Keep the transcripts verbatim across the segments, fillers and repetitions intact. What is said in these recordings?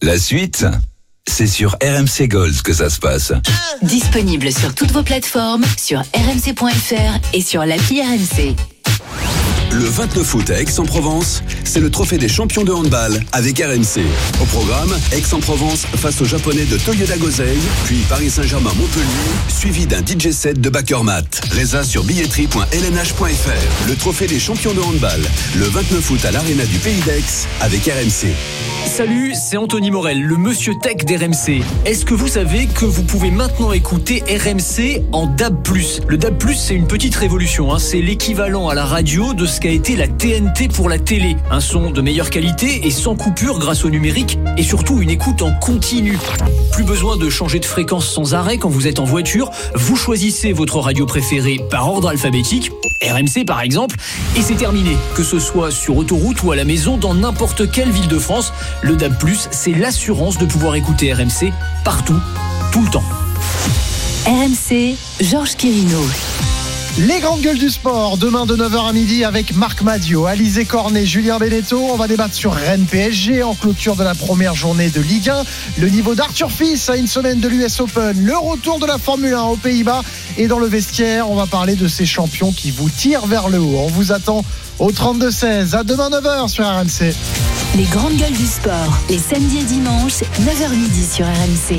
La suite, c'est sur R M C Gold que ça se passe. Disponible sur toutes vos plateformes, sur r m c point f r et sur l'appli R M C. Le vingt-neuf août à Aix-en-Provence, c'est le trophée des champions de handball avec R M C. Au programme, Aix-en-Provence face aux Japonais de Toyoda Gosei, puis Paris Saint-Germain-Montpellier, suivi d'un D J set de Bakermat. Résa sur billetterie point l n h point f r. Le trophée des champions de handball, le vingt-neuf août à l'Arena du Pays d'Aix avec R M C. Salut, c'est Anthony Morel, le monsieur tech d'R M C. Est-ce que vous savez que vous pouvez maintenant écouter R M C en D A B plus? Le D A B plus, c'est une petite révolution, hein. C'est l'équivalent à la radio de ce qu'a été la T N T pour la télé. Un son de meilleure qualité et sans coupure grâce au numérique et surtout une écoute en continu. Plus besoin de changer de fréquence sans arrêt quand vous êtes en voiture. Vous choisissez votre radio préférée par ordre alphabétique, R M C par exemple, et c'est terminé. Que ce soit sur autoroute ou à la maison, dans n'importe quelle ville de France, le D A B plus, c'est l'assurance de pouvoir écouter R M C partout, tout le temps. R M C, Georges Quirino. Les grandes gueules du sport, demain de neuf heures à midi avec Marc Madiot, Alizé Cornet, Julien Beneteau. On va débattre sur Rennes P S G en clôture de la première journée de Ligue un. Le niveau d'Arthur Fils à une semaine de l'U S Open, le retour de la Formule un aux Pays-Bas. Et dans le vestiaire, on va parler de ces champions qui vous tirent vers le haut. On vous attend au trente-deux seize. À demain neuf heures sur R M C. Les grandes gueules du sport, les samedis et dimanches, neuf heures midi sur R M C.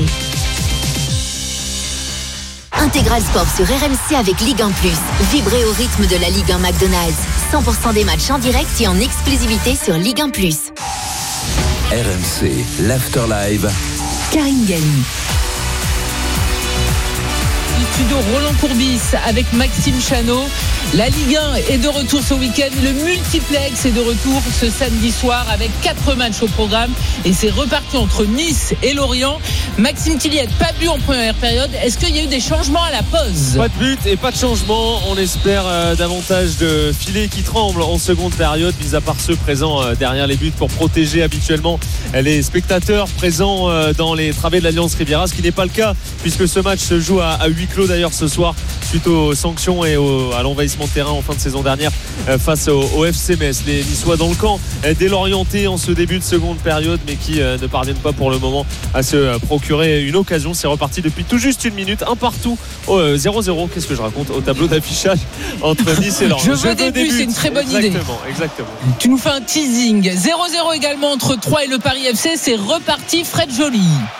Intégral Sport sur R M C avec Ligue un plus. Vibrez au rythme de la Ligue un McDonald's. cent pour cent des matchs en direct et en exclusivité sur Ligue un plus. R M C, l'Afterlive. Karine Galli. Studio Roland Courbis avec Maxime Chanot. La Ligue un est de retour ce week-end. Le multiplex est de retour ce samedi soir avec quatre matchs au programme. Et c'est reparti entre Nice et Lorient. Maxime Tilliette, pas de but en première période. Est-ce qu'il y a eu des changements à la pause? Pas de but et pas de changement. On espère euh, davantage de filets qui tremblent en seconde période, mis à part ceux présents euh, derrière les buts pour protéger habituellement les spectateurs présents euh, dans les travées de l'Alliance Riviera, ce qui n'est pas le cas puisque ce match se joue à, à huis clos d'ailleurs ce soir suite aux sanctions et au, à l'envahissement de terrain en fin de saison dernière euh, face au, au F C Metz. Les Niçois dans le camp euh, dès l'orienté en ce début de seconde période mais qui euh, ne parviennent pas pour le moment à se euh, procurer une occasion. C'est reparti depuis tout juste une minute, un partout au euh, zéro zéro. Qu'est-ce que je raconte au tableau d'affichage entre Nice et Lorient. Je veux des buts, c'est une très bonne exactement, idée. Exactement, exactement. Tu nous fais un teasing. zéro zéro également entre Troyes et le Paris F C. C'est reparti, Fred Joly.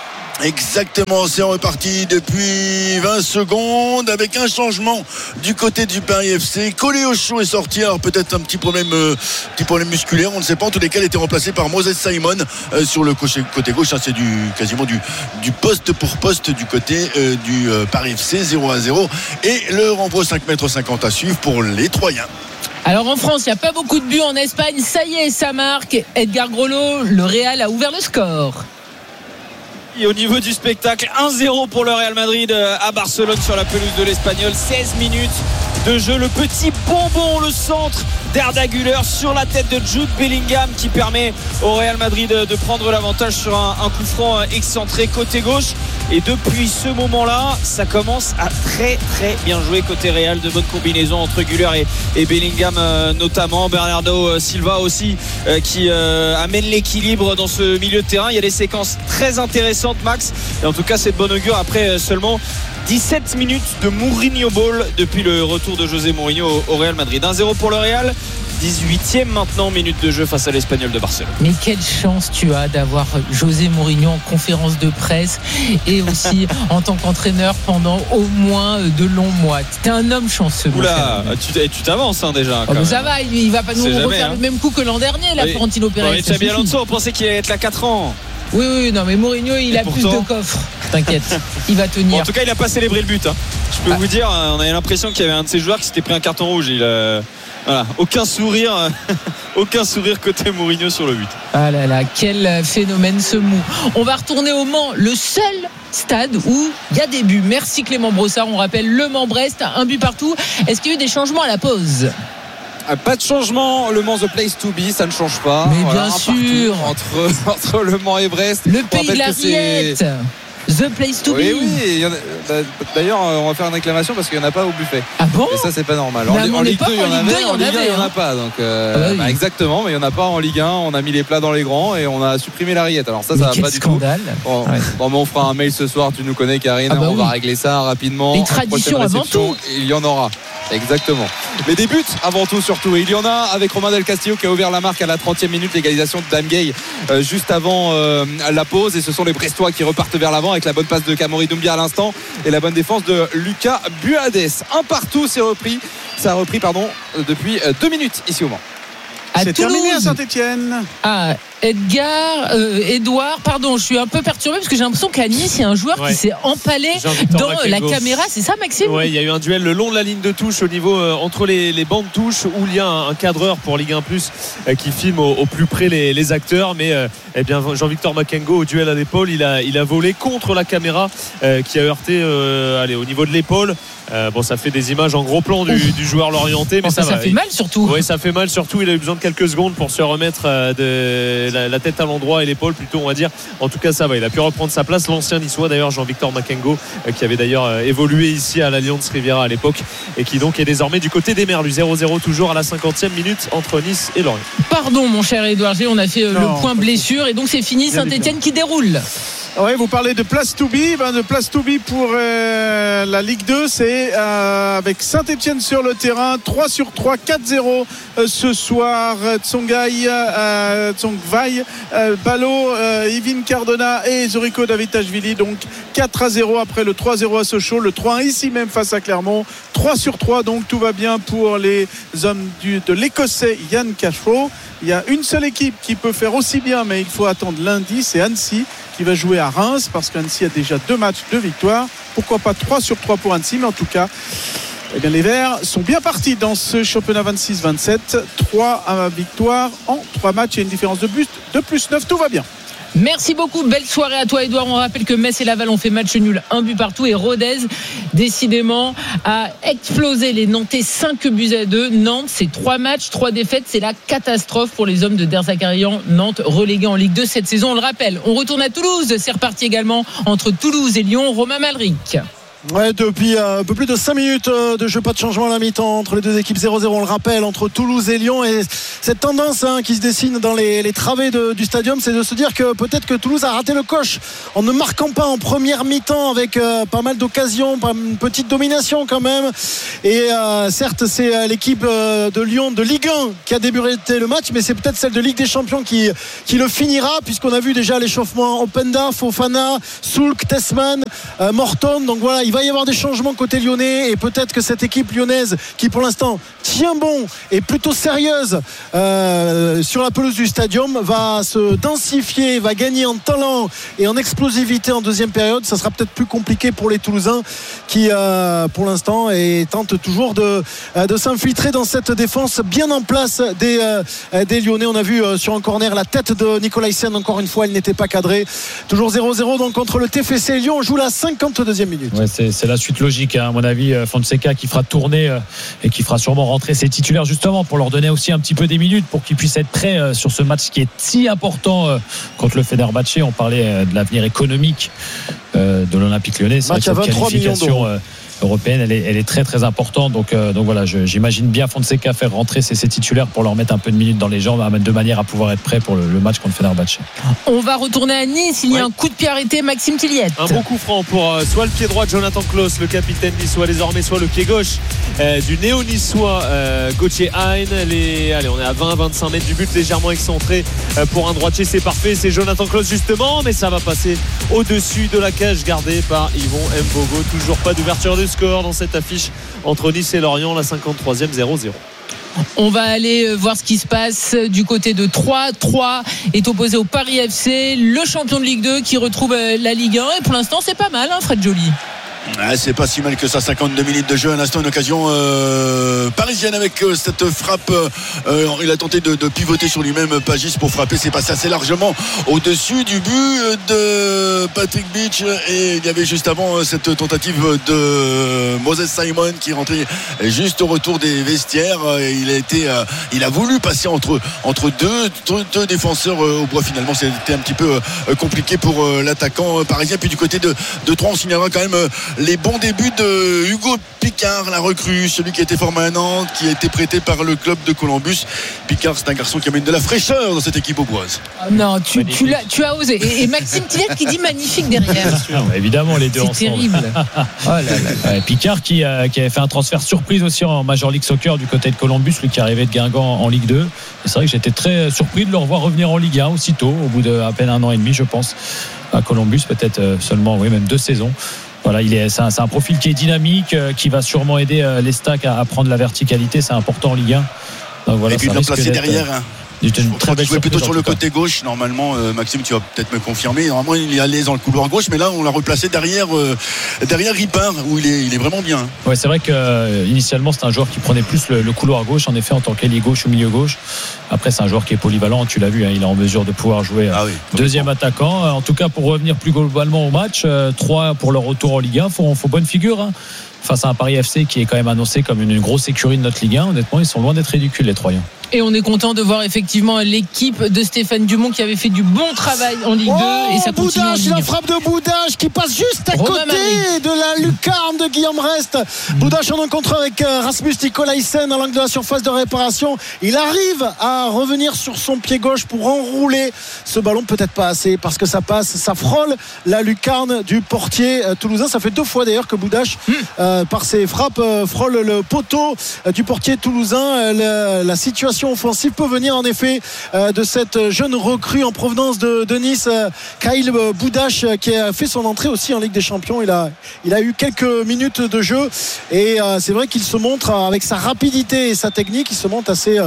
Exactement, c'est reparti depuis vingt secondes avec un changement du côté du Paris F C. Coléocho est sorti, alors peut-être un petit problème, euh, petit problème musculaire, on ne sait pas. En tous les cas, il a été remplacé par Moses Simon euh, sur le côté, côté gauche. Hein, c'est du, quasiment du, du poste pour poste du côté euh, du euh, Paris F C, zéro à zéro. Et le renvoi cinq mètres cinquante à suivre pour les Troyens. Alors en France, il n'y a pas beaucoup de buts. En Espagne, ça y est, ça marque. Edgar Grolot, le Real a ouvert le score. Et au niveau du spectacle, un zéro pour le Real Madrid à Barcelone sur la pelouse de l'Espagnol. seize minutes de jeu. Le petit bonbon, le centre d'Arda Güler sur la tête de Jude Bellingham qui permet au Real Madrid de prendre l'avantage sur un, un coup franc excentré côté gauche. Et depuis ce moment-là, ça commence à très très bien jouer côté Real. De bonnes combinaisons entre Güler et, et Bellingham euh, notamment. Bernardo Silva aussi euh, qui euh, amène l'équilibre dans ce milieu de terrain. Il y a des séquences très intéressantes, Max. Et en tout cas, c'est de bonne augure après seulement dix-sept minutes de Mourinho Ball depuis le retour de José Mourinho au Real Madrid. un zéro pour le Real. dix-huitième maintenant minute de jeu face à l'Espagnol de Barcelone. Mais quelle chance tu as d'avoir José Mourinho en conférence de presse et aussi en tant qu'entraîneur pendant au moins de longs mois. T'es un homme chanceux. Oula, tu, tu t'avances hein, déjà. Oh, mais ça va, il, il va pas nous jamais, refaire hein. le même coup que l'an dernier, là, oui. Florentino Pérez. Xabi Alonso, on pensait qu'il allait être là quatre ans. Oui, oui, non, mais Mourinho, il et a pourtant... plus de coffres. T'inquiète, il va tenir. Bon, en tout cas, il a pas célébré le but. Hein. Je peux ah. vous dire, on avait l'impression qu'il y avait un de ses joueurs qui s'était pris un carton rouge. Il a... Voilà, aucun sourire, aucun sourire côté Mourinho sur le but. Ah là là, quel phénomène ce mou. On va retourner au Mans, le seul stade où il y a des buts. Merci Clément Brossard. On rappelle le Mans-Brest, un but partout. Est-ce qu'il y a eu des changements à la pause? Pas de changement, Le Mans the place to be, ça ne change pas. Mais voilà, bien sûr entre, entre le Mans et Brest. Le pays de la Riette. The place to oui, be. Oui, il y en a, d'ailleurs, on va faire une réclamation parce qu'il n'y en a pas au buffet. Ah bon? Et ça, c'est pas normal. En, en, en Ligue deux, il y en avait, en Ligue un, il n'y en a pas. Donc, euh, ah bah oui. bah, exactement, mais il n'y en a pas en Ligue un. On a mis les plats dans les grands et on a supprimé la rillette. Alors ça, mais ça va pas scandale. du tout. Bon, ouais. bon, mais on fera un mail ce soir. Tu nous connais, Karine. Ah bah on oui. va régler ça rapidement. Les traditions avant tout. Il y en aura. Exactement. Mais des buts avant tout surtout. Et il y en a avec Romain Del Castillo qui a ouvert la marque à la trentième minute, l'égalisation de Dame Gay euh, juste avant euh, la pause. Et ce sont les Brestois qui repartent vers l'avant avec la bonne passe de Kamori Doumbia à l'instant et la bonne défense de Lucas Buades. Un partout, c'est repris. Ça a repris pardon depuis deux minutes ici au Mans. À c'est Toulouse. Terminé à Saint-Etienne. Ah, Edgar, euh, Edouard, pardon, je suis un peu perturbé parce que j'ai l'impression qu'à Nice, il y a un joueur ouais. qui s'est empalé dans Makengo. la caméra. C'est ça, Maxime? Oui, il y a eu un duel le long de la ligne de touche au niveau euh, entre les, les bancs de touche où il y a un, un cadreur pour Ligue un plus euh, qui filme au, au plus près les, les acteurs. Mais euh, eh bien, Jean-Victor Makengo au duel à l'épaule, il a, il a volé contre la caméra euh, qui a heurté euh, allez, au niveau de l'épaule. Euh, bon, ça fait des images en gros plan du, du joueur l'orienté, mais enfin, ça, ça va. fait mal surtout. Oui, ça fait mal surtout. Il a eu besoin de quelques secondes pour se remettre euh, de la, la tête à l'endroit et l'épaule plutôt, on va dire. En tout cas, ça va. Il a pu reprendre sa place. L'ancien niçois d'ailleurs, Jean-Victor Makengo, euh, qui avait d'ailleurs euh, évolué ici à l'Alliance Riviera à l'époque et qui donc est désormais du côté des Merlus. zéro zéro toujours à la cinquantième minute entre Nice et Lorient. Pardon, mon cher Édouard G, on a fait euh, non, le point blessure et donc c'est fini. Saint-Etienne qui déroule. Oui, vous parlez de place to be. Ben, de place to be pour euh, la Ligue deux, c'est euh, avec Saint-Etienne sur le terrain, trois sur trois, quatre zéro euh, ce soir. Tsongai, euh, Tsongvai, euh, Balo, euh, Yvin Cardona et Zoriko Davitashvili. Donc quatre à zéro après le trois zéro à Sochaux, le trois un ici même face à Clermont. trois sur trois, donc tout va bien pour les hommes du, de l'Écossais Yann Cashrow. Il y a une seule équipe qui peut faire aussi bien, mais il faut attendre lundi, c'est Annecy qui va jouer à Reims parce qu'Annecy a déjà deux matchs, deux victoires. Pourquoi pas trois sur trois pour Annecy, mais en tout cas, eh bien, les Verts sont bien partis dans ce championnat vingt-six vingt-sept. trois victoires en trois matchs et une différence de but de plus neuf, tout va bien. Merci beaucoup, belle soirée à toi Edouard. On rappelle que Metz et Laval ont fait match nul, un but partout, et Rodez décidément a explosé les Nantais, cinq buts à deux. Nantes, c'est trois matchs, trois défaites, c'est la catastrophe pour les hommes de Derzakarian. Nantes relégués en Ligue deux cette saison, on le rappelle. On retourne à Toulouse, c'est reparti également entre Toulouse et Lyon. Romain Malric. Ouais, depuis euh, un peu plus de cinq minutes euh, de jeu, pas de changement à la mi-temps entre les deux équipes. Zéro zéro, on le rappelle, entre Toulouse et Lyon. Et cette tendance hein, qui se dessine dans les, les travées de, du stadium, c'est de se dire que peut-être que Toulouse a raté le coche en ne marquant pas en première mi-temps avec euh, pas mal d'occasions, pas une petite domination quand même. Et euh, certes, c'est euh, l'équipe euh, de Lyon de Ligue un qui a débuté le match, mais c'est peut-être celle de Ligue des Champions qui, qui le finira, puisqu'on a vu déjà l'échauffement Openda, Fofana, Soulk, Tessman, euh, Morton. Donc voilà, il va y avoir des changements côté lyonnais et peut-être que cette équipe lyonnaise qui pour l'instant tient bon et plutôt sérieuse euh, sur la pelouse du stadium va se densifier, va gagner en talent et en explosivité en deuxième période. Ça sera peut-être plus compliqué pour les Toulousains qui euh, pour l'instant et tentent toujours de, de s'infiltrer dans cette défense bien en place des, euh, des Lyonnais. On a vu euh, sur un corner la tête de Nicolaisen, encore une fois elle n'était pas cadrée. Toujours zéro zéro donc contre le T F C Lyon. On joue la cinquante-deuxième minute. Ouais, c'est, c'est la suite logique hein, à mon avis. Fonseca qui fera tourner euh, et qui fera sûrement rentrer ses titulaires justement pour leur donner aussi un petit peu des minutes pour qu'ils puissent être prêts euh, sur ce match qui est si important euh, contre le Fenerbahçe. On parlait euh, de l'avenir économique euh, de l'Olympique Lyonnais. C'est match à vingt-trois millions d'euros. Euh, européenne, elle est, elle est très très importante. Donc, euh, donc voilà, je, j'imagine bien Fonseca faire rentrer ses, ses titulaires pour leur mettre un peu de minutes dans les jambes, de manière à pouvoir être prêt pour le, le match contre Fenerbahçe. On va retourner à Nice. Il y a ouais. un coup de pied arrêté, Maxime Tilliette. Un bon coup franc pour euh, soit le pied droit de Jonathan Klaus, le capitaine niçois désormais, soit le pied gauche euh, du néo-niçois euh, Gauthier Hein. Les, allez, on est à vingt à vingt-cinq mètres du but, légèrement excentré euh, pour un droitier, c'est parfait. C'est Jonathan Klaus justement, mais ça va passer au-dessus de la cage gardée par Yvon Mbogo. Toujours pas d'ouverture de score dans cette affiche entre Nice et Lorient, la cinquante-troisième, zéro zéro. On va aller voir ce qui se passe du côté de Troyes. Troyes est opposé au Paris F C, le champion de Ligue deux qui retrouve la Ligue un. Et pour l'instant, c'est pas mal, hein, Fred Joly. Ah, c'est pas si mal que ça, cinquante-deux minutes de jeu. À l'instant, une occasion euh, parisienne avec euh, cette frappe. Euh, il a tenté de, de pivoter sur lui-même, Pagis, pour frapper. C'est passé assez largement au-dessus du but de Patrick Beach. Et il y avait juste avant cette tentative de Moses Simon qui rentrait juste au retour des vestiaires. Il a été, euh, il a voulu passer entre, entre deux, deux, deux défenseurs au bois. Finalement, c'était un petit peu compliqué pour l'attaquant parisien. Puis du côté de, de Troyes, on signalera quand même les bons débuts de Hugo Picard, la recrue, celui qui a été formé à Nantes, qui a été prêté par le club de Columbus. Picard, c'est un garçon qui amène de la fraîcheur dans cette équipe auboise. Non, tu, tu, l'as, tu as osé. Et, et Maxime Tillette qui dit magnifique derrière. Bien sûr, évidemment, les deux c'est ensemble. Terrible. Oh là là. Ouais, Picard qui, euh, qui avait fait un transfert surprise aussi en Major League Soccer du côté de Columbus, lui qui arrivait de Guingamp en Ligue deux. Et c'est vrai que j'étais très surpris de le revoir revenir en Ligue un aussitôt, au bout d'à peine un an et demi, je pense, à Columbus, peut-être seulement, oui, même deux saisons. Voilà, il est, c'est, un, c'est un profil qui est dynamique, euh, qui va sûrement aider euh, les Stacks à, à prendre la verticalité. C'est important en Ligue un. Donc voilà, et puis de le placer derrière. Hein. Une très belle il jouait plutôt sur le cas. côté gauche. Normalement, euh, Maxime, tu vas peut-être me confirmer. Normalement, il est à l'aise dans le couloir gauche, mais là, on l'a replacé derrière, euh, derrière Ripin, où il est, il est vraiment bien. Ouais, c'est vrai que euh, initialement, c'est un joueur qui prenait plus le, le couloir gauche, en effet, en tant qu'ailier gauche ou milieu gauche. Après, c'est un joueur qui est polyvalent. Tu l'as vu, hein, il est en mesure de pouvoir jouer ah oui, deuxième attaquant. En tout cas, pour revenir plus globalement au match, euh, trois pour leur retour en Ligue un, faut, faut bonne figure. Hein. Face à un Paris F C qui est quand même annoncé comme une grosse écurie de notre Ligue un, honnêtement, ils sont loin d'être ridicules, les Troyens. Et on est content de voir effectivement l'équipe de Stéphane Dumont qui avait fait du bon travail en Ligue oh, deux. Et ça continue. Boudache, la frappe de Boudache qui passe juste à Romain côté Marie. de la lucarne de Guillaume Rest. Boudache en un contre avec Rasmus Nikolaisen à l'angle de la surface de réparation. Il arrive à revenir sur son pied gauche pour enrouler ce ballon, peut-être pas assez parce que ça passe, ça frôle la lucarne du portier toulousain. Ça fait deux fois d'ailleurs que Boudache, mmh. euh, par ses frappes, euh, frôle le poteau euh, du portier toulousain. Euh, la, la situation offensive peut venir en effet euh, de cette jeune recrue en provenance de, de Nice, euh, Kyle Boudache, euh, qui a fait son entrée aussi en Ligue des Champions. Il a, il a eu quelques minutes de jeu et euh, c'est vrai qu'il se montre euh, avec sa rapidité et sa technique, il se montre assez,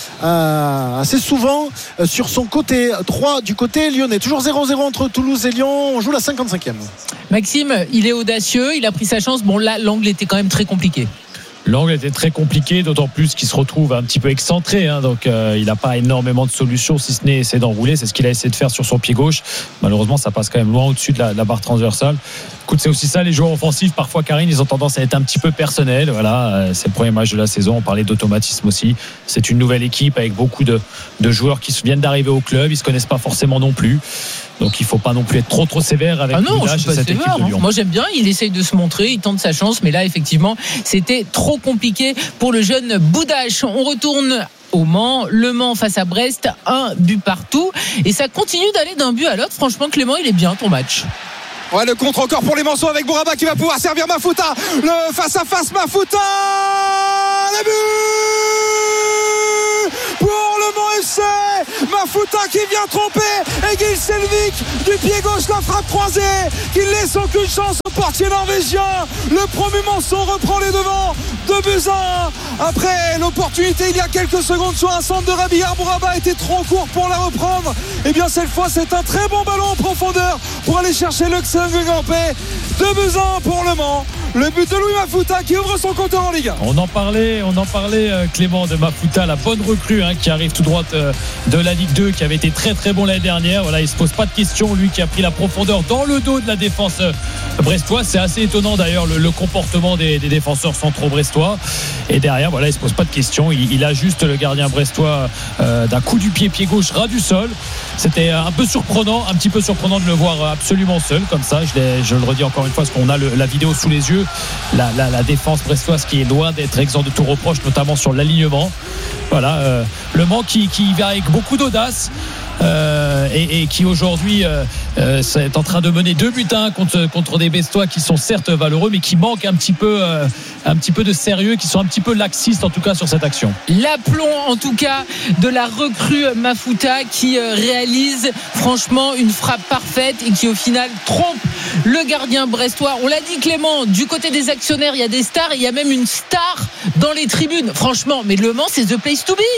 euh, assez souvent euh, sur son côté droit du côté lyonnais. Toujours zéro zéro entre Toulouse et Lyon. On joue la cinquante-cinquième. Maxime, il est audacieux, il a pris sa chance. Bon là, l'angle était quand même très compliqué. L'angle était très compliqué, d'autant plus qu'il se retrouve un petit peu excentré, hein, donc euh, il n'a pas énormément de solutions, si ce n'est essayer d'enrouler. C'est ce qu'il a essayé de faire sur son pied gauche. Malheureusement, ça passe quand même loin au-dessus de la, de la barre transversale. Écoute, c'est aussi ça, les joueurs offensifs, parfois, Karine, ils ont tendance à être un petit peu personnels. Voilà, euh, c'est le premier match de la saison. On parlait d'automatisme aussi. C'est une nouvelle équipe avec beaucoup de, de joueurs qui viennent d'arriver au club. Ils se connaissent pas forcément non plus. Donc il ne faut pas non plus être trop trop sévère avec ah non, Boudache et cette sévère, équipe de Lyon. Hein. Moi j'aime bien, il essaye de se montrer, il tente sa chance, mais là effectivement c'était trop compliqué pour le jeune Boudache. On retourne au Mans, Le Mans face à Brest, un but partout et ça continue d'aller d'un but à l'autre. Franchement Clément, il est bien ton match. Ouais, le contre encore pour les Manceaux avec Bouraba qui va pouvoir servir Mafuta. Le face à face Mafuta. Le but pour le Mans F C. Mafuta qui vient tromper Egil Selvik du pied gauche, la frappe croisée qui laisse aucune chance au portier norvégien. Le premier Manceau reprend les devants. deux buts à un après l'opportunité il y a quelques secondes sur un centre de Rabillard. Bouraba était trop court pour la reprendre. Et bien cette fois c'est un très bon ballon en profondeur pour aller chercher le Xangugampé. deux buts à un pour Le Mans. Le but de Louis Mafuta qui ouvre son compteur en Ligue un. On en parlait, on en parlait Clément, de Mafuta, la bonne recrue hein, qui arrive tout droit de la Ligue deux, qui avait été très très bon l'année dernière. Voilà, il se pose pas de questions, lui qui a pris la profondeur dans le dos de la défense brestoise. C'est assez étonnant d'ailleurs le, le comportement des, des défenseurs centraux brestois. Et derrière, voilà, il se pose pas de questions. Il, il ajuste le gardien brestois euh, d'un coup du pied, pied gauche, ras du sol. C'était un peu surprenant, un petit peu surprenant de le voir absolument seul comme ça. Je, je le redis encore une fois parce qu'on a le, la vidéo sous les yeux. La, la, la défense brestoise qui est loin d'être exempte de tout reproche, notamment sur l'alignement. Voilà, euh, Le Mans qui, qui va avec beaucoup d'audace. Euh, et, et qui aujourd'hui euh, euh, est en train de mener deux buts à un contre, contre des Bestois qui sont certes valeureux mais qui manquent un petit peu euh, un petit peu de sérieux, qui sont un petit peu laxistes en tout cas sur cette action. L'aplomb en tout cas de la recrue Mafuta qui euh, réalise franchement une frappe parfaite et qui au final trompe le gardien brestois. On l'a dit Clément, du côté des actionnaires il y a des stars, il y a même une star dans les tribunes franchement, mais Le Mans c'est the place to be.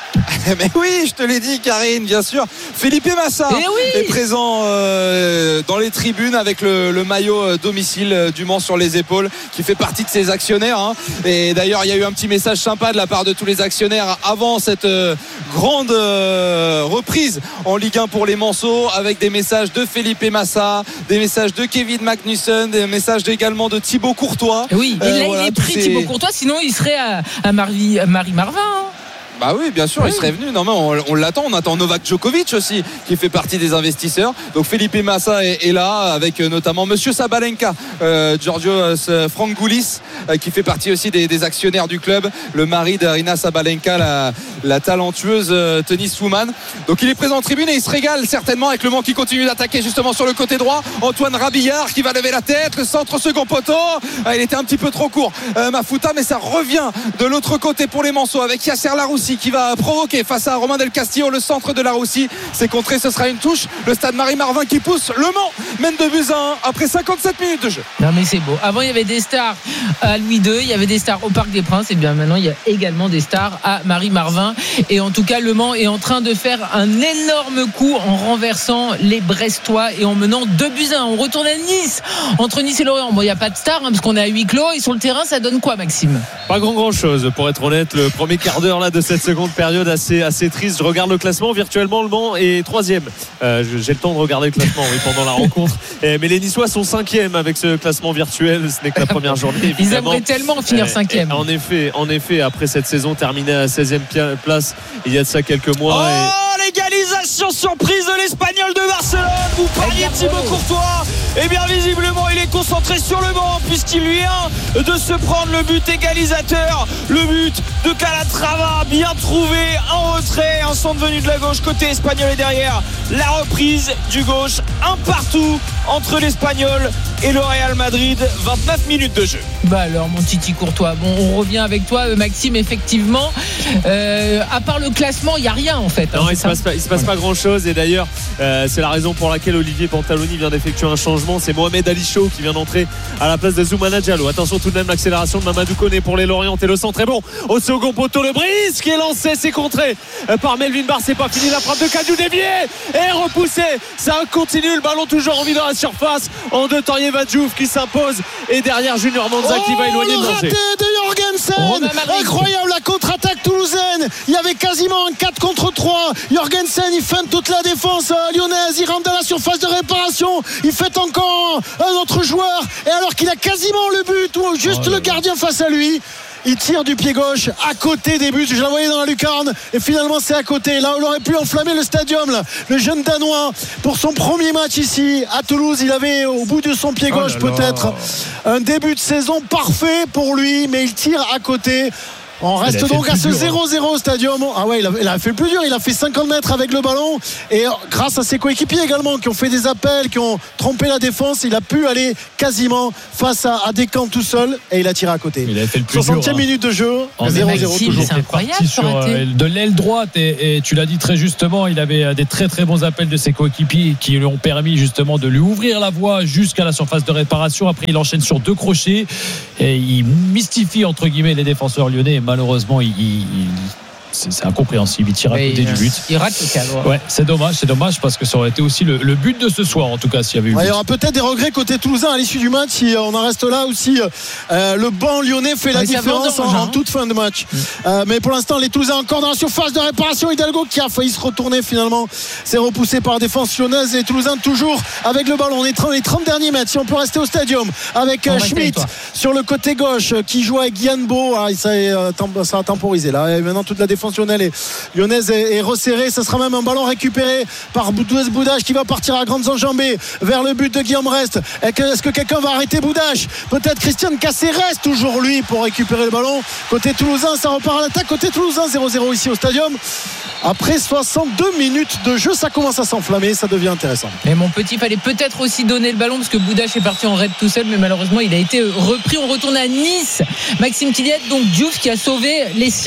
Mais oui, je te l'ai dit, Karine, bien sûr. Felipe Massa oui est présent euh, dans les tribunes avec le, le maillot euh, domicile euh, du Mans sur les épaules, qui fait partie de ses actionnaires. Hein. Et d'ailleurs, il y a eu un petit message sympa de la part de tous les actionnaires avant cette euh, grande euh, reprise en Ligue un pour les Manceaux, avec des messages de Felipe Massa, des messages de Kevin Magnussen, des messages également de Thibaut Courtois. Oui, et là, euh, voilà, il est pris, ces... Thibaut Courtois, sinon il serait à, à Marie, à Marie Marvin. Hein. Bah oui, bien sûr, oui. Il serait venu. Non, mais on, on l'attend. On attend Novak Djokovic aussi, qui fait partie des investisseurs. Donc Felipe Massa est, est là, avec notamment Monsieur Sabalenka, euh, Giorgio Frangoulis, euh, qui fait partie aussi des, des actionnaires du club, le mari d'Arina Sabalenka, la, la talentueuse euh, tenniswoman. Donc il est présent en tribune et il se régale certainement avec le Mans qui continue d'attaquer justement sur le côté droit. Antoine Rabillard qui va lever la tête, le centre second poteau. Ah, il était un petit peu trop court, euh, Mafuta, mais ça revient de l'autre côté pour les Manceaux avec Yasser Laroussi qui va provoquer face à Romain Del Castillo le centre de Laroussi. C'est contré, ce sera une touche. Le stade Marie-Marvin qui pousse. Le Mans mène de buts à un après cinquante-sept minutes de jeu. Non mais c'est beau. Avant il y avait des stars à Louis deux, il y avait des stars au Parc des Princes, et bien maintenant il y a également des stars à Marie-Marvin. Et en tout cas le Mans est en train de faire un énorme coup en renversant les Brestois et en menant deux buts à un. On retourne à Nice, entre Nice et Lorient. Bon, il n'y a pas de stars hein, parce qu'on est à huis clos et sur le terrain ça donne quoi, Maxime? Pas grand grand chose pour être honnête. Le premier quart d'heure là de cette seconde période assez, assez triste. Je regarde le classement, virtuellement le Mans est troisième. Euh, j'ai le temps de regarder le classement oui, pendant la rencontre. Et, mais les Niçois sont cinquième avec ce classement virtuel. Ce n'est que la première journée. Évidemment. Ils aimeraient tellement finir cinquième. En effet, en effet, après cette saison terminée à seizième place, il y a de ça quelques mois. Oh, et... l'égalisation surprise de l'Espagnol de Barcelone. Vous parliez de Thibaut Courtois. Et bien visiblement il est concentré sur le Mans puisqu'il vient de se prendre le but égalisateur, le but de Calatrava, bien trouvé en retrait, un centre venu de la gauche côté espagnol et derrière la reprise du gauche, un partout entre l'Espagnol et le Real Madrid. Vingt-neuf minutes de jeu. Bah alors mon Titi Courtois, bon on revient avec toi Maxime, effectivement euh, à part le classement il n'y a rien en fait hein, non il se, passe pas, il se passe pas grand chose et d'ailleurs euh, c'est la raison pour laquelle Olivier Pantaloni vient d'effectuer un changement. C'est Mohamed Ali Chaud qui vient d'entrer à la place de Zoumana Diallo. Attention tout de même l'accélération de Mamadou Koné pour les Lorient et le centre est bon au second poteau, le brise qui est lancé, c'est contré par Melvin Barr, c'est pas fini, la frappe de Kadiou déviée et repoussé, ça continue, le ballon toujours en vie dans la surface en deux temps, Yeva Diouf qui s'impose et derrière Junior Manza oh, qui va éloigner le danger. Le raté de Jorgensen, incroyable la contre-attaque toulousaine, il y avait quasiment un quatre contre trois. Jorgensen il feinte toute la défense lyonnaise, il rentre dans la surface de réparation, il fait encore un autre joueur et alors qu'il a quasiment le but ou juste oh, le gardien face à lui, il tire du pied gauche à côté des buts. Je la voyais dans la lucarne et finalement c'est à côté. Là on aurait pu enflammer le stadium là. Le jeune Danois pour son premier match ici à Toulouse, il avait au bout de son pied gauche oh peut-être un début de saison parfait pour lui, mais il tire à côté. On reste donc à ce zéro zéro au stadium. Ah ouais, il a, il a fait le plus dur. Il a fait cinquante mètres avec le ballon. Et grâce à ses coéquipiers également, qui ont fait des appels, qui ont trompé la défense, il a pu aller quasiment face à, à Descamps tout seul. Et il a tiré à côté. Il a fait le plus soixantième dur, minute de jeu. zéro zéro toujours. C'est incroyable. Sur, euh, de l'aile droite. Et, et tu l'as dit très justement, il avait des très très bons appels de ses coéquipiers qui lui ont permis justement de lui ouvrir la voie jusqu'à la surface de réparation. Après, il enchaîne sur deux crochets. Et il mystifie entre guillemets les défenseurs lyonnais. Malheureusement, il, il, c'est, c'est incompréhensible. Il tire à côté il, du but. Il rate le cadre. Ouais, c'est dommage, c'est dommage parce que ça aurait été aussi le, le but de ce soir, en tout cas, s'il y avait eu. Ouais, but. il y aura peut-être des regrets côté toulousain à l'issue du match. Si on en reste là aussi, euh, le banc lyonnais fait la ouais, différence en, en toute fin de match. Mmh. Euh, mais pour l'instant, les Toulousains encore dans la surface de réparation. Hidalgo qui a failli se retourner finalement, c'est repoussé par la défense lyonnaise. Et Toulousains toujours avec le ballon. On est dans les trente derniers mètres. Si on peut rester au stadium avec euh, Schmitt sur le côté gauche qui joue avec Guillanbo. Ah, ça, euh, ça a temporisé là. Et maintenant toute la défense lyonnaise est, lyonnaise est, est resserrée. Ça sera même un ballon récupéré par Boudouez Boudache qui va partir à grandes enjambées vers le but de Guillaume Rest. Est-ce que quelqu'un va arrêter Boudache? Peut-être Christian Cacérès, toujours lui pour récupérer le ballon. Côté toulousain, ça repart à l'attaque. Côté toulousain, zéro zéro ici au stadium. Après soixante-deux minutes de jeu, ça commence à s'enflammer, ça devient intéressant. Mais mon petit, fallait peut-être aussi donner le ballon parce que Boudache est parti en raid tout seul, mais malheureusement il a été repris. On retourne à Nice. Maxime Tilliette, donc Diouf qui a sauvé les siens.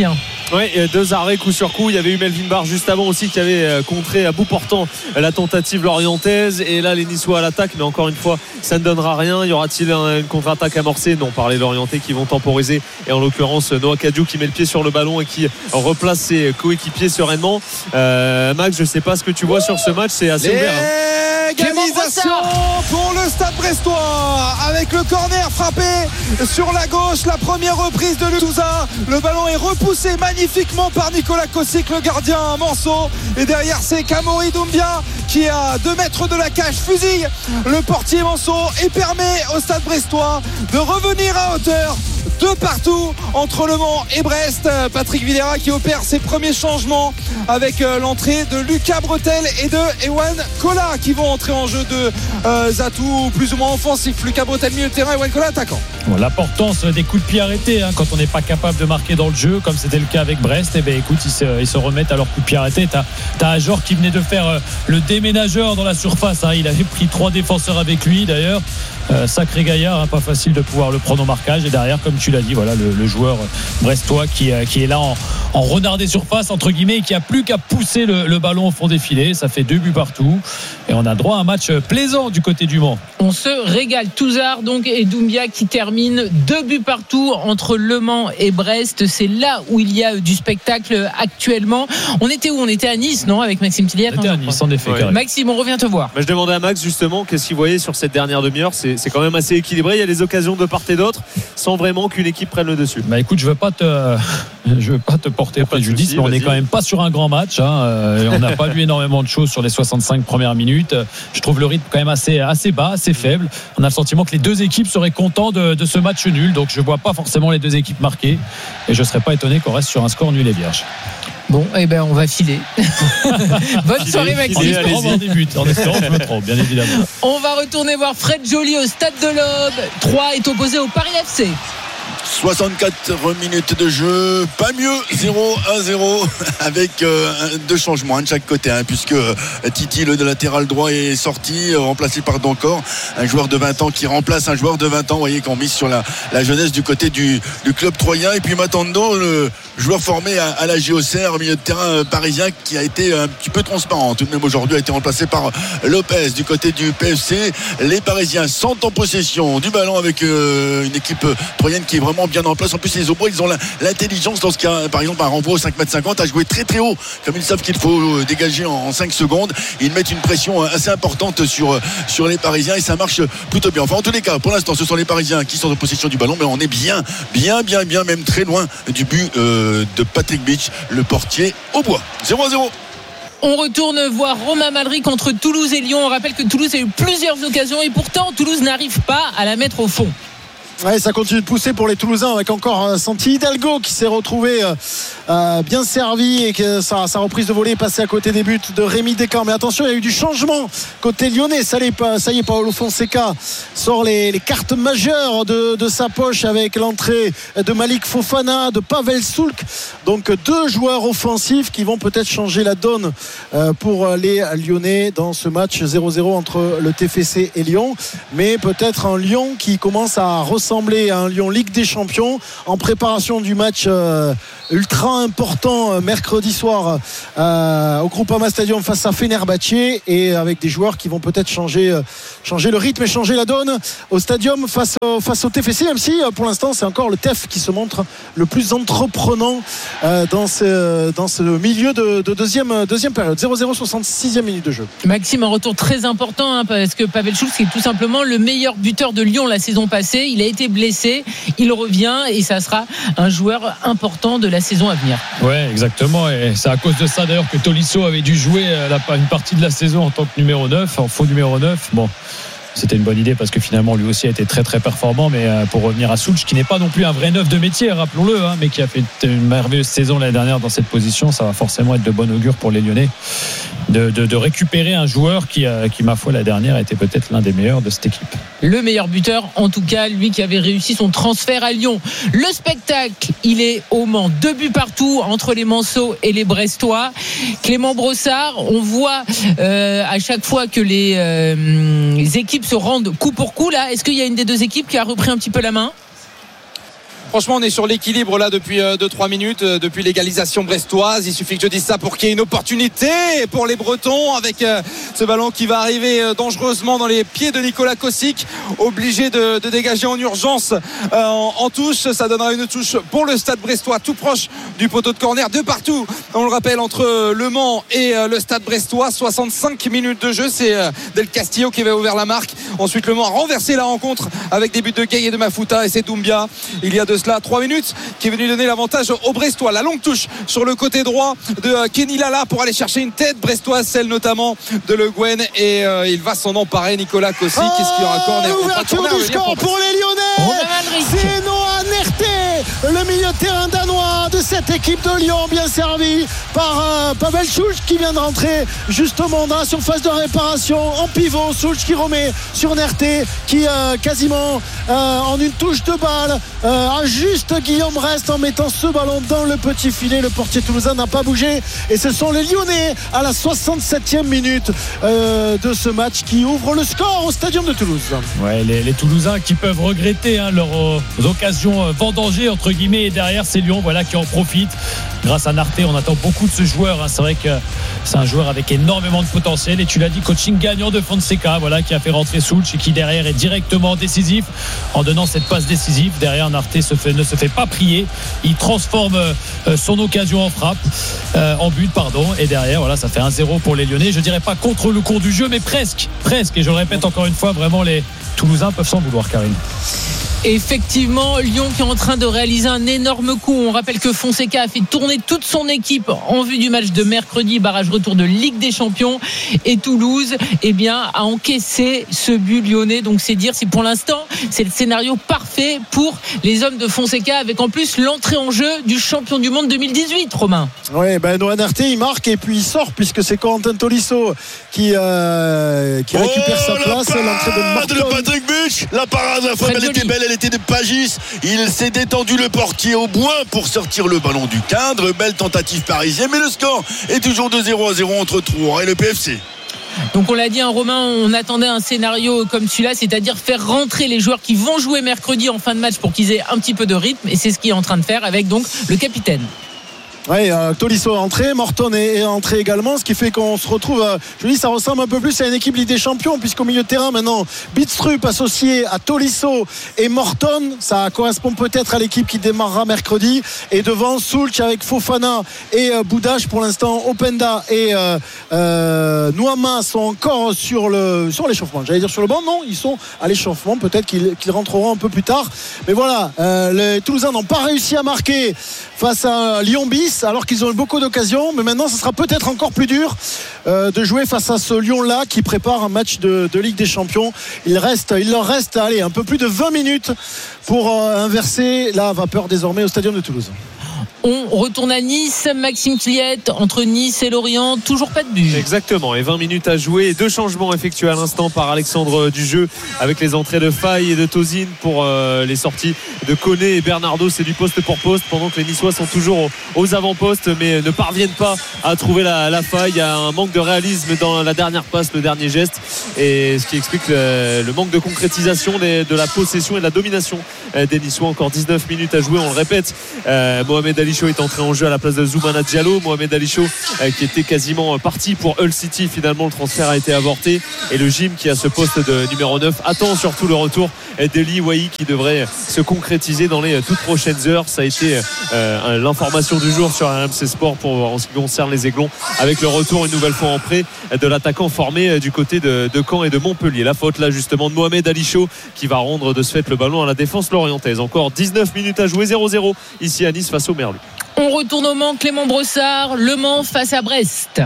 Oui, deux arrêts coup sur coup. Il y avait eu Melvin Barr juste avant aussi qui avait contré à bout portant la tentative lorientaise. Et là, les Niçois à l'attaque, mais encore une fois, ça ne donnera rien. Y aura-t-il une contre-attaque amorcée? Non, par les Lorientais qui vont temporiser. Et en l'occurrence, Noah Kadiou qui met le pied sur le ballon et qui replace ses coéquipiers sereinement. Euh, Max, je ne sais pas ce que tu vois sur ce match, c'est assez ouvert. Hein. Égalisation pour le Stade Brestois avec le corner frappé sur la gauche, la première reprise de Touza. Le ballon est repoussé magnifiquement par Nicolas Kossik, le gardien Manceau, et derrière c'est Kamori Doumbia qui est à deux mètres de la cage, fusille le portier Manceau et permet au Stade Brestois de revenir à hauteur de partout entre Le Mans et Brest. Patrick Vieira qui opère ses premiers changements avec l'entrée de Lucas Bretel et de Ewan Kola qui vont entrer en jeu de euh, Zatou plus ou moins offensif. Lucas Bretel milieu de terrain, Ewan Kola attaquant. Bon, l'importance des coups de pied arrêtés hein, quand on n'est pas capable de marquer dans le jeu comme c'était le cas avec Brest, et eh ben écoute ils se, ils se remettent à leurs coups de pied arrêtés. T'as, t'as Ajor qui venait de faire euh, le déménageur dans la surface hein. Il avait pris trois défenseurs avec lui d'ailleurs. Euh, sacré gaillard, hein, pas facile de pouvoir le prendre au marquage. Et derrière, comme tu l'as dit, voilà le, le joueur brestois qui, euh, qui est là en, en renard des surfaces entre guillemets, et qui a plus qu'à pousser le, le ballon au fond des filets. Ça fait deux buts partout et on a droit à un match plaisant du côté du Mans. On se régale. Touzard donc et Doumbia qui terminent deux buts partout entre Le Mans et Brest. C'est là où il y a du spectacle actuellement. On était où? On était à Nice, non, avec Maxime Tilliat? On était à Nice, en effet. Ouais. Maxime, on revient te voir. Bah, je demandais à Max justement qu'est-ce qu'il voyait sur cette dernière demi-heure. C'est, c'est quand même assez équilibré. Il y a des occasions de part et d'autre sans vraiment qu'une équipe prenne le dessus. Bah écoute, je veux pas te, je veux pas te porter préjudice, mais on est quand même pas sur un grand match. Hein. On n'a pas vu énormément de choses sur les soixante-cinq premières minutes. Je trouve le rythme quand même assez, assez bas, assez faible. On a le sentiment que les deux équipes seraient contents de, de ce match nul. Donc je vois pas forcément les deux équipes marquer. Et je serais pas étonné qu'on reste sur un score nul et vierge. Bon, eh ben on va filer. Bonne soirée Maxime. En espérant voir des buts, en espérant que je me trompe, bien évidemment. On va retourner voir Fred Joly au Stade de l'Aube. Troyes est opposé au Paris F C. soixante-quatre minutes de jeu, pas mieux, zéro à zéro avec euh, deux changements hein, de chaque côté hein, puisque euh, Titi le de latéral droit est sorti, euh, remplacé par Dancor, un joueur de vingt ans qui remplace un joueur de vingt ans, vous voyez qu'on mise sur la, la jeunesse du côté du, du club troyen, et puis Matando, le joueur formé à, à la J O C R, milieu de terrain euh, parisien qui a été un petit peu transparent tout de même aujourd'hui, a été remplacé par Lopez du côté du P F C. Les Parisiens sont en possession du ballon avec euh, une équipe troyenne qui est vraiment bien en place. En plus les Aubois ils ont la, l'intelligence lorsqu'il y a par exemple un renvoi au cinq mètres cinquante à jouer très très haut comme ils savent qu'il faut dégager en, en cinq secondes. Ils mettent une pression assez importante sur, sur les Parisiens et ça marche plutôt bien. Enfin en tous les cas pour l'instant ce sont les Parisiens qui sont en possession du ballon, mais on est bien bien bien bien même très loin du but euh, de Patrick Beach, le portier Aubois. Zéro à zéro. On retourne voir Romain Malry contre Toulouse et Lyon. On rappelle que Toulouse a eu plusieurs occasions et pourtant Toulouse n'arrive pas à la mettre au fond. Ouais, ça continue de pousser pour les Toulousains avec encore euh, Santi Hidalgo qui s'est retrouvé euh, euh, bien servi et que sa, sa reprise de volée est passée à côté des buts de Rémi Descamps. Mais attention, il y a eu du changement côté lyonnais. Ça, les, ça y est, Paolo Fonseca sort les, les cartes majeures de, de sa poche avec l'entrée de Malik Fofana, de Pavel Soulk. Donc deux joueurs offensifs qui vont peut-être changer la donne euh, pour les Lyonnais dans ce match zéro zéro entre le T F C et Lyon. Mais peut-être un Lyon qui commence à ressembler à un Lyon Ligue des Champions en préparation du match euh, ultra important euh, mercredi soir euh, au Groupama Stadium face à Fenerbahçe, et avec des joueurs qui vont peut-être changer, euh, changer le rythme et changer la donne au stadium face au, face au T F C, même si euh, pour l'instant c'est encore le T E F qui se montre le plus entreprenant euh, dans, ce, dans ce milieu de, de deuxième, deuxième période. Zéro zéro, soixante-sixième minute de jeu. Maxime, un retour très important hein, parce que Pavel Schulz est tout simplement le meilleur buteur de Lyon la saison passée. Il a été blessé, il revient et ça sera un joueur important de la saison à venir. Ouais, exactement, et c'est à cause de ça d'ailleurs que Tolisso avait dû jouer la, une partie de la saison en tant que numéro neuf, en faux numéro neuf. Bon, c'était une bonne idée parce que finalement lui aussi a été très très performant, mais pour revenir à Soulch qui n'est pas non plus un vrai neuf de métier, rappelons-le, hein, mais qui a fait une merveilleuse saison l'année dernière dans cette position, ça va forcément être de bon augure pour les Lyonnais de, de, de récupérer un joueur qui, qui ma foi la dernière était peut-être l'un des meilleurs de cette équipe. Le meilleur buteur en tout cas, lui qui avait réussi son transfert à Lyon. Le spectacle, il est au Mans, deux buts partout entre les Manceaux et les Brestois. Clément Brossard, on voit euh, à chaque fois que les, euh, les équipes se rendent coup pour coup là, est-ce qu'il y a une des deux équipes qui a repris un petit peu la main? Franchement, on est sur l'équilibre là depuis deux trois minutes, euh, depuis l'égalisation brestoise. Il suffit que je dise ça pour qu'il y ait une opportunité pour les Bretons avec euh, ce ballon qui va arriver euh, dangereusement dans les pieds de Nicolas Kossic, obligé de, de dégager en urgence euh, en, en touche. Ça donnera une touche pour le Stade brestois, tout proche du poteau de corner, de partout. On le rappelle, entre Le Mans et euh, le Stade brestois, soixante-cinq minutes de jeu. C'est euh, Del Castillo qui avait ouvert la marque. Ensuite, Le Mans a renversé la rencontre avec des buts de Gay et de Mafuta, et c'est Doumbia, il y a de cela trois minutes, qui est venu donner l'avantage aux Brestois. La longue touche sur le côté droit de euh, Kenny Lala pour aller chercher une tête brestoise, celle notamment de Le Guen, et euh, il va s'en emparer, Nicolas Kossic. Oh, Qu'est-ce qu'il y aura? Corner, l'ouverture du score pour les Lyonnais. C'est Noah Nerté, le milieu de terrain danois de cette équipe de Lyon, bien servi par euh, Pavel Souch qui vient de rentrer justement dans la surface de réparation en pivot. Souch qui remet sur Nerté, qui euh, quasiment euh, en une touche de balle euh, ajuste Guillaume Rest en mettant ce ballon dans le petit filet. Le portier toulousain n'a pas bougé, et ce sont les Lyonnais à la soixante-septième minute euh, de ce match qui ouvre le score au Stadium de Toulouse. Ouais, les, les Toulousains qui peuvent regretter hein, leurs euh, occasions euh, vendangées entre guillemets, et derrière c'est Lyon voilà, qui en profite grâce à Narté. On attend beaucoup de ce joueur hein. C'est vrai que c'est un joueur avec énormément de potentiel, et tu l'as dit, coaching gagnant de Fonseca voilà, qui a fait rentrer Souch et qui derrière est directement décisif en donnant cette passe décisive. Derrière, Narté se fait, ne se fait pas prier, il transforme euh, son occasion en frappe euh, en but pardon, et derrière voilà, ça fait un zéro pour les Lyonnais. Je dirais pas contre le cours du jeu, mais presque presque et je le répète encore une fois, vraiment les Toulousains peuvent s'en vouloir, Karine. Effectivement, Lyon qui est en train de réaliser un énorme coup. On rappelle que Fonseca a fait tourner toute son équipe en vue du match de mercredi, barrage retour de Ligue des Champions, et Toulouse eh bien, a encaissé ce but lyonnais. Donc c'est dire si pour l'instant c'est le scénario parfait pour les hommes de Fonseca, avec en plus l'entrée en jeu du champion du monde deux mille dix-huit, Romain. Oui, ben Noah Nerté il marque et puis il sort, puisque c'est Corentin Tolisso qui, euh, qui récupère oh, sa place. L'entrée de Morton. De Patrick Buch, la parade, la fois elle était belle, elle était de Pagis. Il s'est détendu le portier au bois pour sortir le ballon du cadre. Belle tentative parisienne, mais le score est toujours de zéro à zéro entre Troyes et le P F C. Donc on l'a dit, un Romain, on attendait un scénario comme celui-là, c'est-à-dire faire rentrer les joueurs qui vont jouer mercredi en fin de match pour qu'ils aient un petit peu de rythme, et c'est ce qu'il est en train de faire avec donc le capitaine. Oui, euh, Tolisso est entré, Morton est, est entré également, ce qui fait qu'on se retrouve, euh, je dis, ça ressemble un peu plus à une équipe Ligue des Champions, puisqu'au milieu de terrain maintenant, Bidstrup associé à Tolisso et Morton, ça correspond peut-être à l'équipe qui démarrera mercredi, et devant Soulch avec Fofana et euh, Boudache. Pour l'instant, Openda et euh, euh, Nouama sont encore sur, le, sur l'échauffement, j'allais dire sur le banc, non, ils sont à l'échauffement, peut-être qu'ils, qu'ils rentreront un peu plus tard, mais voilà, euh, les Toulousains n'ont pas réussi à marquer face à Lyon bis, alors qu'ils ont eu beaucoup d'occasions, mais maintenant ce sera peut-être encore plus dur euh, de jouer face à ce Lyon-là qui prépare un match de, de Ligue des Champions. Il, reste, il leur reste allez, un peu plus de vingt minutes pour euh, inverser la vapeur désormais au Stadium de Toulouse. On retourne à Nice, Maxime Cliette, entre Nice et Lorient, toujours pas de but. Exactement, et vingt minutes à jouer, deux changements effectués à l'instant par Alexandre Dujeu, avec les entrées de Faye et de Tozine pour euh, les sorties de Koné et Bernardo. C'est du poste pour poste, pendant que les Niçois sont toujours aux, aux avant-postes, mais ne parviennent pas à trouver la, la faille. Il y a un manque de réalisme dans la dernière passe, le dernier geste, et ce qui explique le, le manque de concrétisation des, de la possession et de la domination des Niçois. Encore dix-neuf minutes à jouer, on le répète. euh, Mohamed Ali Chaud est entré en jeu à la place de Zoumana Diallo. Mohamed Ali Chaud euh, qui était quasiment parti pour Hull City, finalement le transfert a été avorté, et le gym qui a ce poste de numéro neuf attend surtout le retour d'Eli Wahi, qui devrait se concrétiser dans les toutes prochaines heures. Ça a été euh, l'information du jour sur R M C Sport pour, en ce qui concerne les Aiglons, avec le retour une nouvelle fois en prêt de l'attaquant formé du côté de, de Caen et de Montpellier. La faute là justement de Mohamed Ali Chaud, qui va rendre de ce fait le ballon à la défense lorientaise. Encore dix-neuf minutes à jouer, zéro zéro ici à Nice face au Merlu. On retourne au Mans, Clément Brossard, Le Mans face à Brest.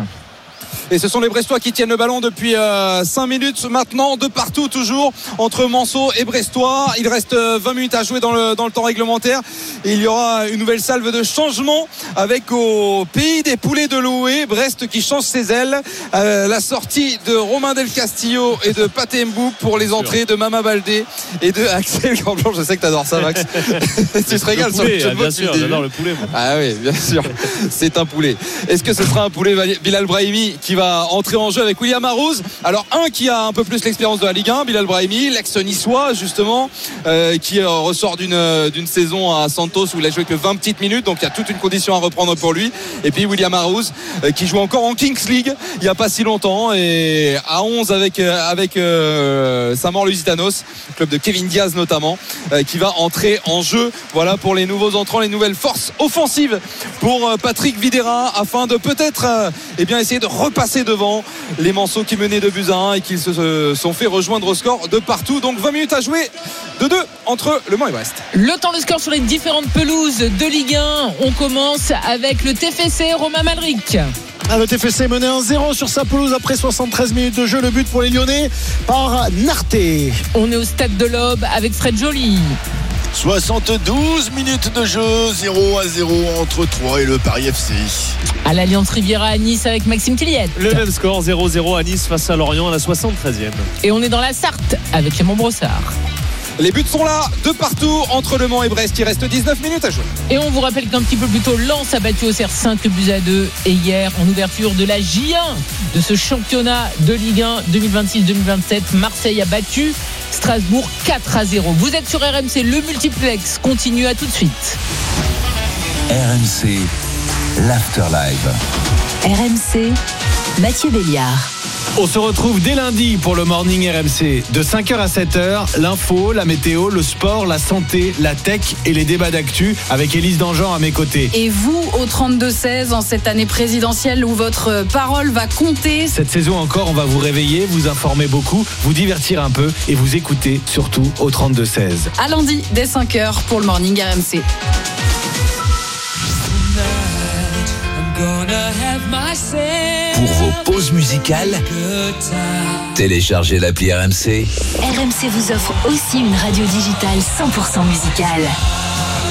Et ce sont les Brestois qui tiennent le ballon depuis euh, cinq minutes maintenant, de partout toujours, entre Manceau et Brestois. Il reste euh, vingt minutes à jouer dans le, dans le temps réglementaire, et il y aura une nouvelle salve de changement avec au pays des poulets de Loué, Brest qui change ses ailes. Euh, la sortie de Romain Del Castillo et de Pathé Mboup pour les entrées de Mama Baldé et de Axel Campion. Je sais que t'adores ça, Max. Tu te régales sur le jeu de mots. Bien sûr, j'adore le poulet, moi. Ah oui, bien sûr, c'est un poulet. Est-ce que ce sera un poulet Bilal Brahimi qui va entrer en jeu avec William Arrouz. Alors un qui a un peu plus l'expérience de la Ligue un, Bilal Brahimi, l'ex-niçois justement, euh, qui euh, ressort d'une, d'une saison à Santos où il a joué que vingt petites minutes, donc il y a toute une condition à reprendre pour lui. Et puis William Arrouz euh, qui joue encore en Kings League il n'y a pas si longtemps et à onze avec, euh, avec euh, Saint-Maur Lusitanos, club de Kevin Diaz notamment, euh, qui va entrer en jeu. Voilà pour les nouveaux entrants, les nouvelles forces offensives pour euh, Patrick Vieira afin de peut-être euh, eh bien, essayer de repasser devant les Manceaux qui menaient deux buts à un et qui se, se sont fait rejoindre au score de partout. Donc vingt minutes à jouer de deux entre Le Mans et Brest. Le temps de score sur les différentes pelouses de Ligue un. On commence avec le T F C Romain Malric. Ah, le T F C mené un zéro sur sa pelouse après soixante-treize minutes de jeu. Le but pour les Lyonnais par Narté. On est au stade de l'Aube avec Fred Joly. soixante-douze minutes de jeu, zéro à zéro entre Troyes et le Paris F C. À l'Alliance Riviera à Nice avec Maxime Tilliette. Le même score, zéro zéro à Nice face à Lorient à la soixante-treizième. Et on est dans la Sarthe avec Clément Brossard. Les buts sont là, de partout entre Le Mans et Brest. Il reste dix-neuf minutes à jouer. Et on vous rappelle qu'un petit peu plus tôt, Lens a battu Auxerre cinq buts à deux. Et hier, en ouverture de la J un de ce championnat de Ligue un deux mille vingt-six deux mille vingt-sept, Marseille a battu Strasbourg quatre à zéro. Vous êtes sur R M C, le multiplex continue, à tout de suite. R M C, l'Afterlife. R M C, Mathieu Béliard. On se retrouve dès lundi pour le Morning R M C. De cinq heures à sept heures, l'info, la météo, le sport, la santé, la tech et les débats d'actu avec Élise Dangean à mes côtés. Et vous, au trente-deux seize, en cette année présidentielle où votre parole va compter. Cette saison encore, on va vous réveiller, vous informer beaucoup, vous divertir un peu et vous écouter surtout au trente-deux seize. À lundi, dès cinq heures pour le Morning R M C. Pour vos pauses musicales, téléchargez l'appli R M C. R M C vous offre aussi une radio digitale cent pour cent musicale.